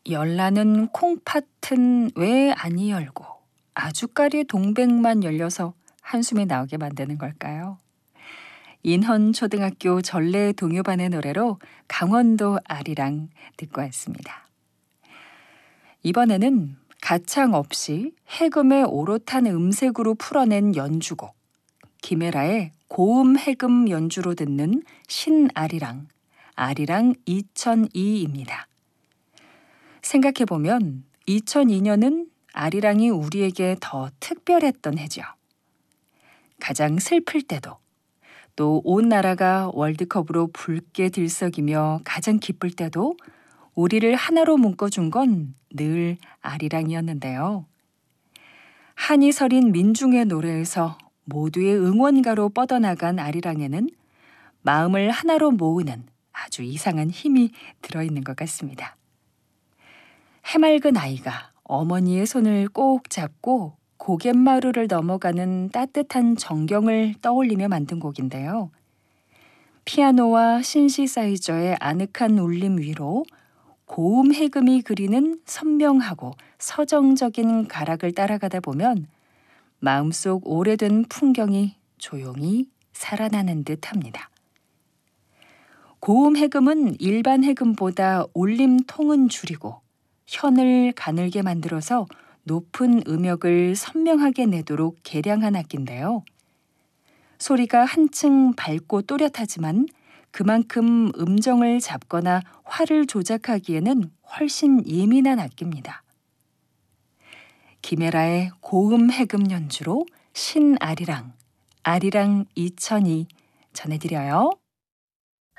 열나는 콩팥은 왜 아니 열고 아주까리 동백만 열려서 한숨이 나오게 만드는 걸까요? 인헌초등학교 전래 동요반의 노래로 강원도 아리랑 듣고 왔습니다. 이번에는 가창 없이 해금의 오롯한 음색으로 풀어낸 연주곡 김애라의 고음 해금 연주로 듣는 신아리랑, 아리랑 2002입니다. 생각해보면 2002년은 아리랑이 우리에게 더 특별했던 해죠. 가장 슬플 때도, 또 온 나라가 월드컵으로 붉게 들썩이며 가장 기쁠 때도 우리를 하나로 묶어준 건 늘 아리랑이었는데요. 한이 서린 민중의 노래에서 모두의 응원가로 뻗어나간 아리랑에는 마음을 하나로 모으는 아주 이상한 힘이 들어있는 것 같습니다. 해맑은 아이가 어머니의 손을 꼭 잡고 고갯마루를 넘어가는 따뜻한 정경을 떠올리며 만든 곡인데요. 피아노와 신시사이저의 아늑한 울림 위로 고음 해금이 그리는 선명하고 서정적인 가락을 따라가다 보면 마음속 오래된 풍경이 조용히 살아나는 듯합니다. 고음 해금은 일반 해금보다 울림 통은 줄이고 현을 가늘게 만들어서 높은 음역을 선명하게 내도록 개량한 악기인데요. 소리가 한층 밝고 또렷하지만 그만큼 음정을 잡거나 화를 조작하기에는 훨씬 예민한 악기입니다. 김애라의 고음 해금 연주로 신아리랑, 아리랑 2002 전해드려요.